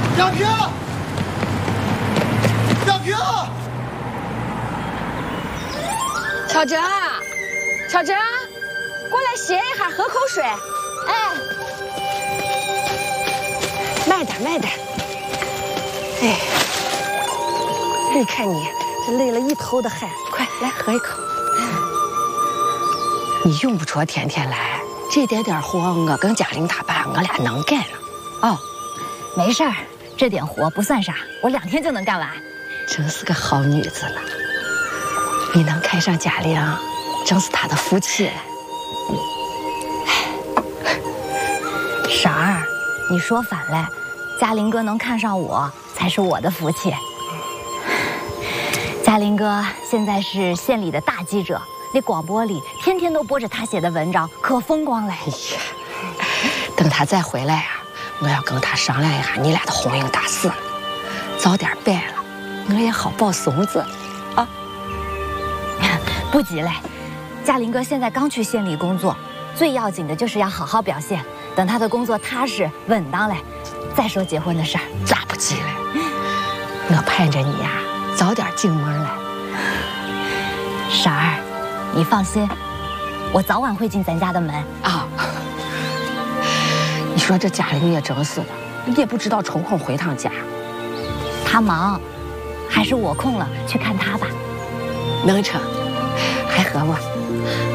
亚萍，亚萍， 乔哲，乔哲，过来歇一下，喝口水。哎，慢点，慢点。哎，你看你这累了一头的汗，快来喝一口。你用不着天天来，这点活我跟嘉玲她爸我俩能干了。哦， 没事儿，这点活不算啥，我2天就能干完。 真是个好女子呢。你能看上嘉玲，真是她的福气了。 婶儿，你说反了，嘉玲哥能看上我才是我的福气。嘉玲哥现在是县里的大记者，那广播里天天都播着他写的文章，可风光嘞。 哎呀，等他再回来啊，我要跟他商量一下你俩的婚姻大事了，早点办了，我也好抱孙子啊。 不急嘞，嘉玲哥现在刚去县里工作，最要紧的就是要好好表现，等他的工作踏实稳当嘞，再说结婚的事儿。 咋不急嘞？我盼着你呀，早点进门来。 婶儿，你放心，我早晚会进咱家的门啊。你说这嘉玲也真是的，也不知道抽空回趟家。 他忙，还是我空了去看他吧。 能成，还喝不？